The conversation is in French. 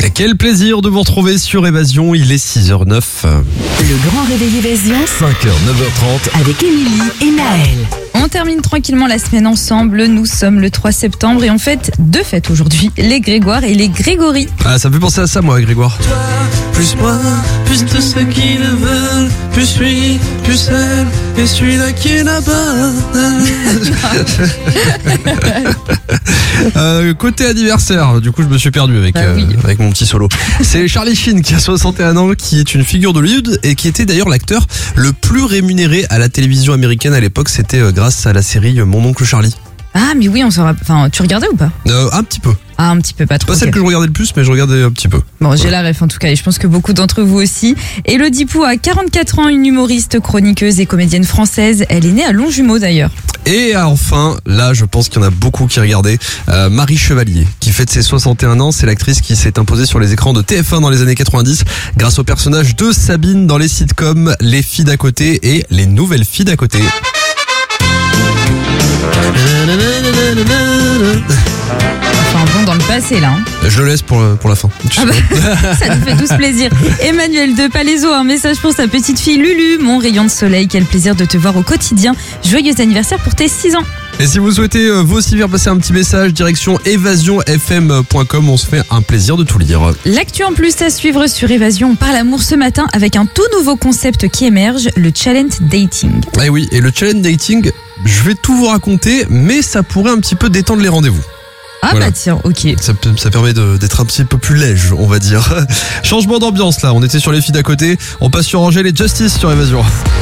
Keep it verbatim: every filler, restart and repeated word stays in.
Quel plaisir de vous retrouver sur Évasion, il est six heures neuf. Le grand réveil Évasion, cinq heures, neuf heures trente. avec Émilie et Naël. On termine tranquillement la semaine ensemble. Nous sommes le trois septembre et on fête deux fêtes aujourd'hui, les Grégoire et les Grégory. Ah, ça me fait penser à ça, moi, Grégoire. Plus moi, plus de ceux qui le veulent, plus lui, plus celle, et celui-là qui est là-bas. euh, côté anniversaire, du coup, je me suis perdu avec, Bah oui. euh, avec mon petit solo. C'est Charlie Sheen qui a soixante et un ans, qui est une figure d'Hollywood et qui était d'ailleurs l'acteur le plus rémunéré à la télévision américaine à l'époque. C'était euh, grâce à la série Mon oncle Charlie. Ah mais oui, on s'en rappelle. Enfin, tu regardais ou pas? Euh, un petit peu. Ah, un petit peu, pas trop. Pas celle ok. que je regardais le plus, mais je regardais un petit peu. Bon, j'ai la ref en tout cas et je pense que beaucoup d'entre vous aussi. Élodie Pou a quarante-quatre ans, une humoriste, chroniqueuse et comédienne française. Elle est née à Longjumeau d'ailleurs. Et enfin, là, je pense qu'il y en a beaucoup qui regardaient, euh, Marie Chevalier, qui fête ses soixante et un ans. C'est l'actrice qui s'est imposée sur les écrans de T F un dans les années quatre-vingt-dix grâce au personnage de Sabine dans les sitcoms Les filles d'à côté et Les nouvelles filles d'à côté. Enfin bon, dans le passé là. Hein. Je le laisse pour, pour la fin. Ah bah, ça nous fait tous plaisir. Emmanuel de Palaiso, un message pour sa petite fille Lulu. Mon rayon de soleil, quel plaisir de te voir au quotidien. Joyeux anniversaire pour tes six ans. Et si vous souhaitez euh, vous aussi faire passer un petit message, direction évasion f m point com, on se fait un plaisir de tout lire. L'actu en plus à suivre sur Évasion. On parle amour ce matin avec un tout nouveau concept qui émerge, le challenge dating. Eh oui, et le challenge dating, je vais tout vous raconter, mais ça pourrait un petit peu détendre les rendez-vous. Ah Voilà. bah tiens, ok. Ça, peut- ça permet de- d'être un petit peu plus léger, on va dire. Changement d'ambiance là, on était sur les filles d'à côté, on passe sur Angèle et Justice sur Évasion.